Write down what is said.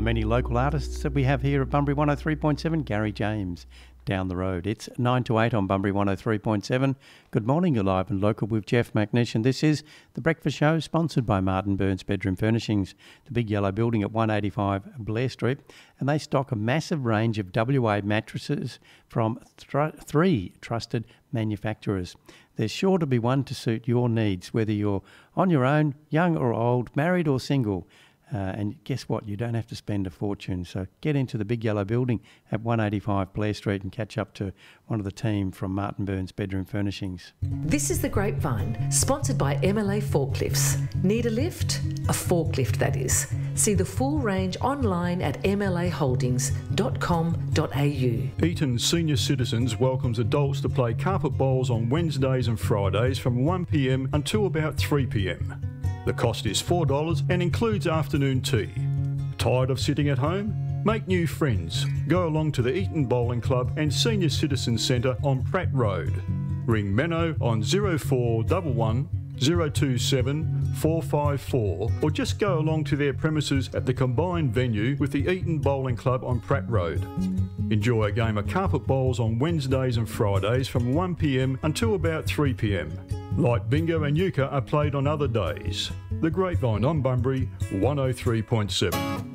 many local artists that we have here at Bunbury 103.7, Gary James down the road. It's 9 to 8 on Bunbury 103.7. Good morning, you're live and local with Jeff McNish, and this is The Breakfast Show, sponsored by Martin Burns Bedroom Furnishings, the big yellow building at 185 Blair Street, and they stock a massive range of WA mattresses from three trusted manufacturers. There's sure to be one to suit your needs, whether you're on your own, young or old, married or single. And guess what? You don't have to spend a fortune. So get into the big yellow building at 185 Blair Street and catch up to one of the team from Martin Burns Bedroom Furnishings. This is The Grapevine, sponsored by MLA Forklifts. Need a lift? A forklift, that is. See the full range online at mlaholdings.com.au. Eaton Senior Citizens welcomes adults to play carpet bowls on Wednesdays and Fridays from 1 p.m. until about 3 p.m. The cost is $4 and includes afternoon tea. Tired of sitting at home? Make new friends. Go along to the Eaton Bowling Club and Senior Citizens Centre on Pratt Road. Ring Menno on 0411 027 454 or just go along to their premises at the combined venue with the Eaton Bowling Club on Pratt Road. Enjoy a game of carpet bowls on Wednesdays and Fridays from 1 p.m. until about 3 p.m. Light bingo and euchre are played on other days. The Grapevine on Bunbury 103.7.